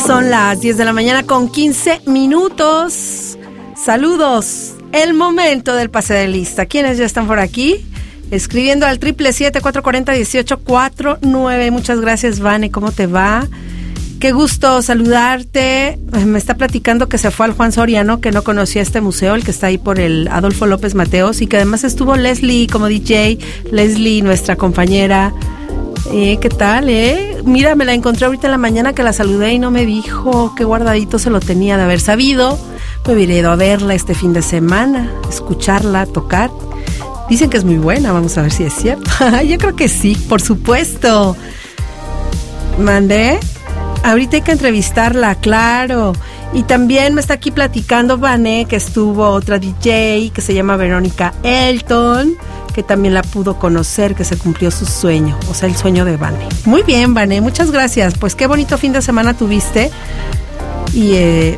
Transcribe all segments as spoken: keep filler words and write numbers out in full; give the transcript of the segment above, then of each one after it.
Son las diez de la mañana con quince minutos. Saludos. El momento del pase de lista. ¿Quiénes ya están por aquí? Escribiendo al triple siete, cuatro cuatro cero, dieciocho cuarenta y nueve. Muchas gracias, Vane. ¿Cómo te va? Qué gusto saludarte. Me está platicando que se fue al Juan Soriano, que no conocía este museo, el que está ahí por el Adolfo López Mateos, y que además estuvo Leslie como D J. Leslie, nuestra compañera. Eh, ¿Qué tal, eh? Mira, me la encontré ahorita en la mañana que la saludé y no me dijo. Qué guardadito se lo tenía de haber sabido. Me hubiera ido a verla este fin de semana, escucharla, tocar. Dicen que es muy buena, vamos a ver si es cierto. Yo creo que sí, por supuesto. ¿Mandé? Ahorita hay que entrevistarla, claro. Y también me está aquí platicando Vané, que estuvo otra D J que se llama Verónica Elton, que también la pudo conocer, que se cumplió su sueño, o sea, el sueño de Vané. Muy bien, Vané, muchas gracias. Pues qué bonito fin de semana tuviste. Y eh...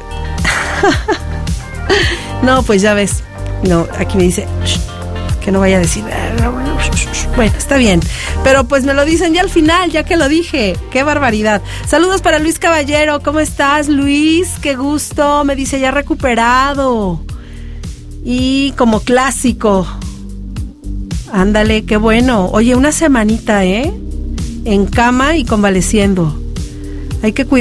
no, pues ya ves. No, aquí me dice que no vaya a decir. Bueno, está bien. Pero pues me lo dicen ya al final, ya que lo dije. ¡Qué barbaridad! Saludos para Luis Caballero. ¿Cómo estás, Luis? ¡Qué gusto! Me dice, ya recuperado. Y como clásico. Ándale, qué bueno. Oye, una semanita, ¿eh? En cama y convaleciendo. Hay que cuidar.